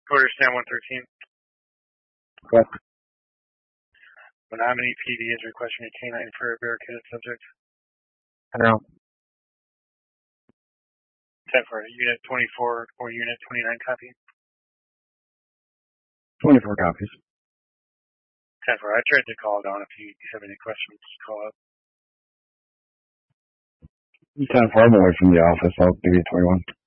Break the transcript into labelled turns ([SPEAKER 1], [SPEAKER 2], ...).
[SPEAKER 1] Quarter stand 113.
[SPEAKER 2] What?
[SPEAKER 1] Menominee PD is requesting a canine for a barricaded subject.
[SPEAKER 2] I don't know.
[SPEAKER 1] 10 for Unit 24 or Unit 29 copy.
[SPEAKER 2] 24 copies.
[SPEAKER 1] 10 for I tried to call down if you have any questions, call up.
[SPEAKER 2] 10-4, I'm away from the office. I'll give you 21.